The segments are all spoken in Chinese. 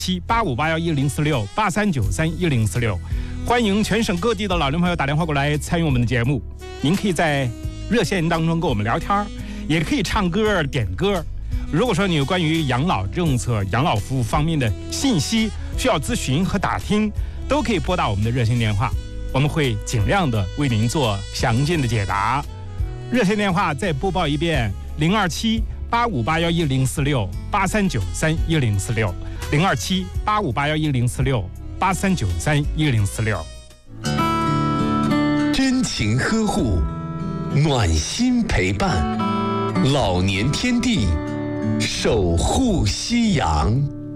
78581104683931046，欢迎全省各地的老年朋友打电话过来参与我们的节目。您可以在热线当中跟我们聊天，也可以唱歌点歌。如果说你有关于养老政策、养老服务方面的信息需要咨询和打听，都可以拨打我们的热线电话，我们会尽量的为您做详尽的解答。热线电话再播报一遍：027-8581146，83931046，027-8581146，83931046。 真情呵护，暖心陪伴，老年天地，守护夕阳。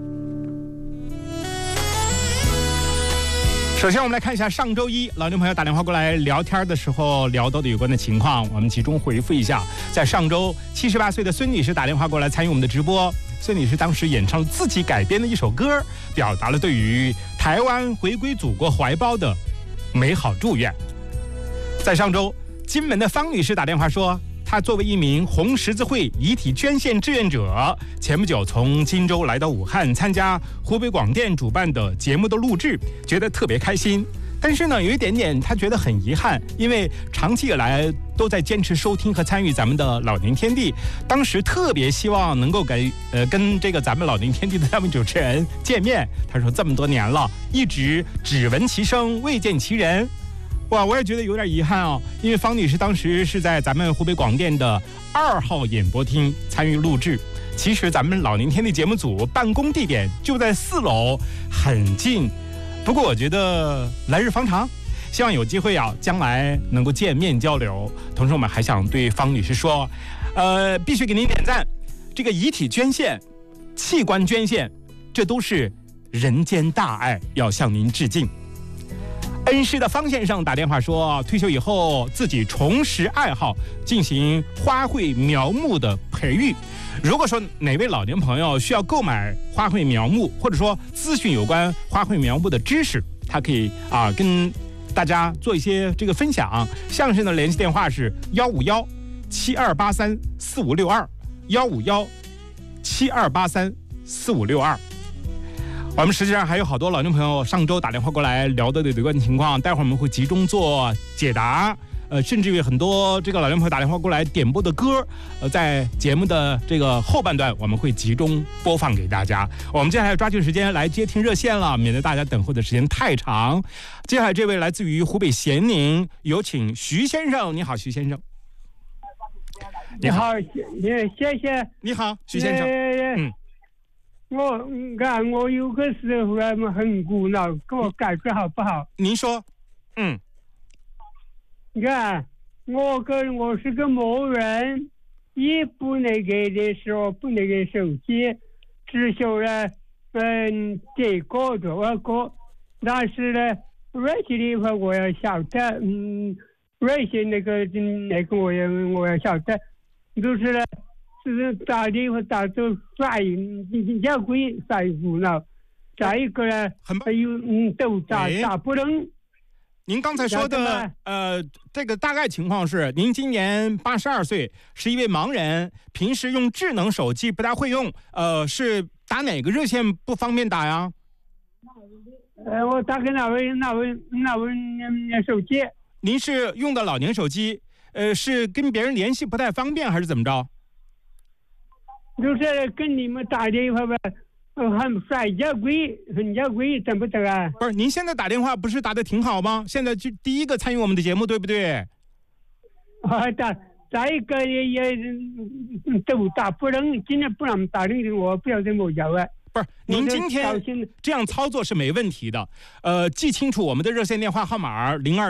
首先我们来看一下上周一老年朋友打电话过来聊天的时候聊到的有关的情况，我们集中回复一下。在上周78岁的孙女士打电话过来参与我们的直播，孙女士当时演唱了自己改编的一首歌，表达了对于台湾回归祖国怀抱的美好祝愿。在上周金门的方女士打电话说，她作为一名红十字会遗体捐献志愿者，前不久从金州来到武汉参加湖北广电主办的节目的录制，觉得特别开心。但是呢，有一点点她觉得很遗憾，因为长期以来都在坚持收听和参与咱们的老年天地，当时特别希望能够跟这个咱们老年天地的三位主持人见面。她说这么多年了，一直只闻其声未见其人。哇，我也觉得有点遗憾哦，因为方女士当时是在咱们湖北广电的2号演播厅参与录制。其实咱们老年天地节目组办公地点就在4楼，很近。不过我觉得来日方长，希望有机会将来能够见面交流。同时我们还想对方女士说，必须给您点赞。这个遗体捐献、器官捐献，这都是人间大爱，要向您致敬。恩施的方先生打电话说，退休以后自己重拾爱好，进行花卉苗木的培育。如果说哪位老年朋友需要购买花卉苗木，或者说咨询有关花卉苗木的知识，他可以跟大家做一些这个分享。相声的联系电话是151-7283-4562，151-7283-4562。我们实际上还有好多老年朋友上周打电话过来聊的有关情况，待会儿我们会集中做解答。甚至于很多这个老年朋友打电话过来点播的歌，在节目的这个后半段我们会集中播放给大家。我们接下来抓紧时间来接听热线了，免得大家等候的时间太长。接下来这位来自于湖北咸宁，有请徐先生。你好，徐先生。 你好，谢谢。 你好，徐先生。 我有个时候很苦恼，给我改革好不好？ 您说。 你看，我是个盲人，一不那个的时候不那个手机，只修了这个的我个，但是呢，瑞士的话我要晓得，瑞士那个我要晓得，就是呢。是打的或打都晒，人家会晒苦恼。再一个呢，还有都打不能。 您刚才说的这个大概情况是，您今年82岁，是一位盲人，平时用智能手机不大会用，是打哪个热线不方便打呀？ 我打给哪位手机？ 您是用的老年手机，是跟别人联系不太方便，还是怎么着？ 就是跟你们打电话吧，很贵，怎么得啊？ 不是，您现在打电话不是打得挺好吗？现在就第一个参与我们的节目，对不对？ 再一个也都打不能，今天不能打的，我不晓得我要啊。 不是，您今天这样操作是没问题的。记清楚我们的热线电话号码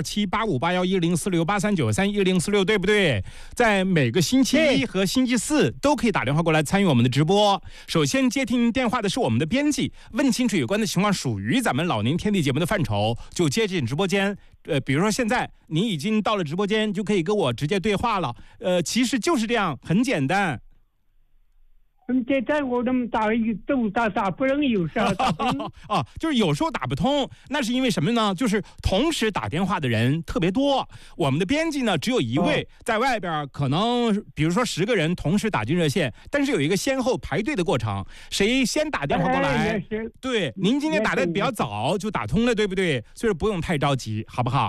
027-8581146，83931046，对不对？在每个星期一和星期四都可以打电话过来参与我们的直播。首先接听电话的是我们的编辑，问清楚有关的情况属于咱们老年天地节目的范畴，就接进直播间。比如说现在你已经到了直播间，就可以跟我直接对话了。其实就是这样，很简单。 这在我这么打不通，有时候打不通。 哦，就是有时候打不通，那是因为什么呢？就是同时打电话的人特别多，我们的编辑呢只有一位，在外边可能比如说10个人同时打进热线，但是有一个先后排队的过程，谁先打电话过来？对，您今天打的比较早就打通了，对不对？所以不用太着急，好不好？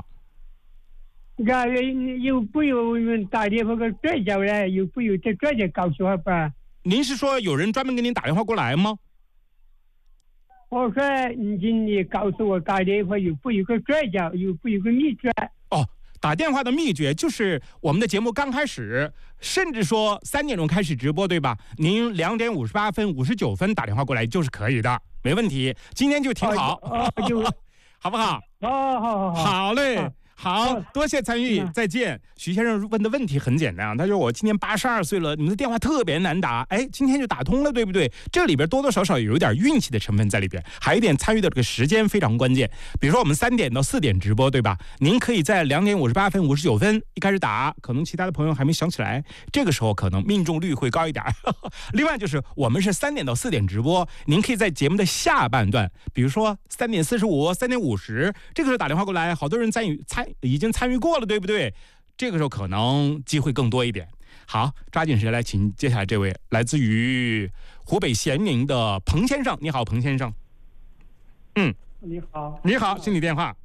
有不有打电话给专家来？有不有这专家告诉我吧？ 您是说有人专门给您打电话过来吗？ 我说你告诉我打电话有不有个专家，有不有个秘诀？ 哦，打电话的秘诀就是我们的节目刚开始，甚至说3点钟开始直播，对吧？您2点58分、59分打电话过来就是可以的，没问题。今天就挺好，好不好？好嘞。好，多谢参与，再见。徐先生问的问题很简单，他说我今年82岁了，你们的电话特别难打，哎，今天就打通了，对不对？这里边多多少少有一点运气的成分在里边，还有一点参与的这个时间非常关键。比如说我们3点到4点直播，对吧？您可以在2点58分、59分一开始打，可能其他的朋友还没想起来，这个时候可能命中率会高一点。另外就是我们是3点到4点直播，您可以在节目的下半段，比如说3点45、3点50，这个时候打电话过来，好多人已经参与过了，对不对？这个时候可能机会更多一点。好，抓紧时间来请接下来这位来自于湖北咸宁的彭先生。你好，彭先生。 你好。 你好，心理电话。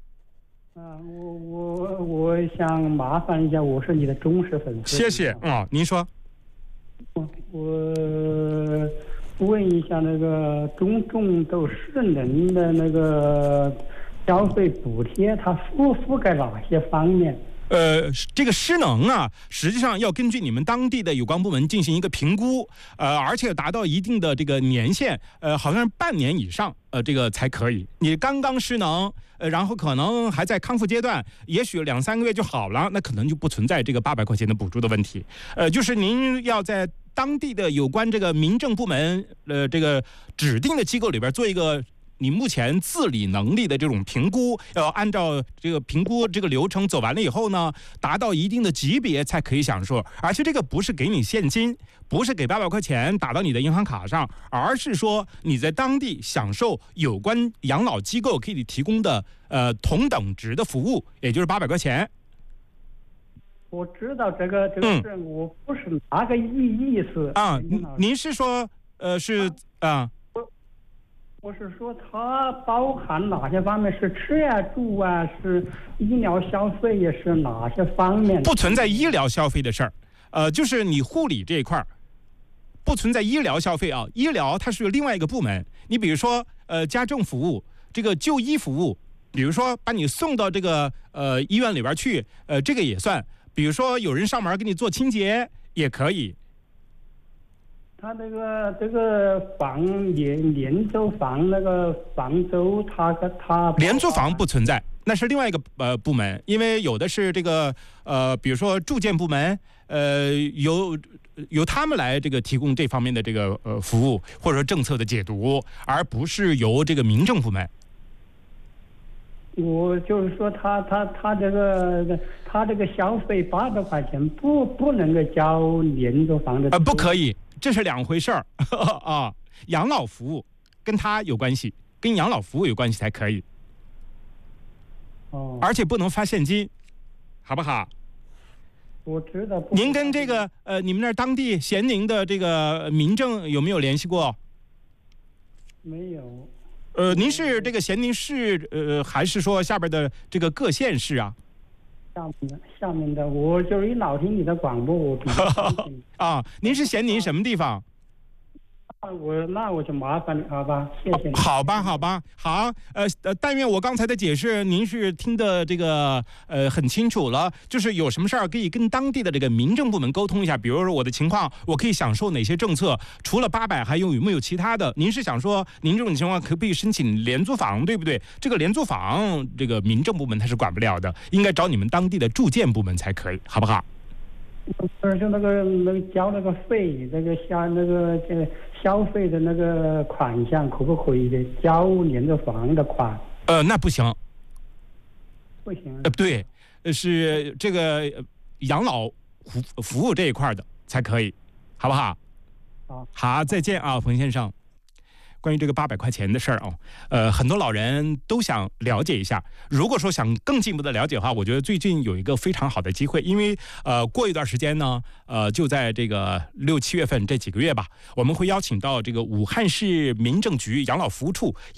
我想麻烦一下，我是你的忠实粉丝。 谢谢您说。 我问一下，那个中豆势能的那个消费补贴，它覆盖哪些方面？ 这个失能啊，实际上要根据你们当地的有关部门进行一个评估，而且达到一定的这个年限，好像是半年以上，这个才可以。你刚刚失能，然后可能还在康复阶段，也许2-3个月就好了，那可能就不存在这个800块钱的补助的问题。就是您要在当地的有关这个民政部门，这个指定的机构里边做一个你目前自理能力的这种评估，要按照这个评估这个流程走完了以后呢，达到一定的级别才可以享受。而且这个不是给你现金，不是给800块钱打到你的银行卡上，而是说你在当地享受有关养老机构给你提供的同等值的服务，也就是800块钱。 我知道这个是我不是哪个意思啊？您是说是啊？ 我是说，它包含哪些方面？是吃呀、住啊，是医疗消费，也是哪些方面？ 不存在医疗消费的事儿，就是你护理这一块不存在医疗消费啊。医疗它是另外一个部门，你比如说家政服务，这个就医服务，比如说把你送到这个医院里边去，这个也算。比如说有人上门给你做清洁也可以。 他这个廉租房那个房租，他廉租房不存在，那是另外一个部门，因为有的是这个比如说住建部门，由他们来这个提供这方面的这个服务或者说政策的解读，而不是由这个民政部门。 我就是说他这个消费800块钱不能够交廉租房的不可以。这是2回事儿啊！养老服务跟他有关系，跟养老服务有关系才可以。而且不能发现金，好不好？ 我知道。 您跟这个你们那儿当地咸宁的这个民政有没有联系过？ 没有。 您是这个咸宁市还是说下边的这个各县市啊？ 下面的，我就是一老听你的广播，我比较啊，您是咸宁什么地方？ 那我就麻烦你，好吧，谢谢你。 好吧，好，但愿我刚才的解释您是听的这个很清楚了，就是有什么事儿可以跟当地的这个民政部门沟通一下，比如说我的情况，我可以享受哪些政策？除了800，还有没有其他的？您是想说您这种情况可不可以申请廉租房，对不对？这个廉租房，这个民政部门它是管不了的，应该找你们当地的住建部门才可以，好不好？ 不是，就那个交那个费，这个消费的那个款项可不可以的？交廉租房的款？ 那不行。 不行。 对，是这个养老服务这一块的才可以，好不好？ 好，再见啊，冯先生。关于这个800块钱的事儿很多老人都想了解一下。如果说想更进一步的了解的话，我觉得最近有一个非常好的机会，因为过一段时间呢，就在这个6、7月份这几个月吧，我们会邀请到这个武汉市民政局养老服务处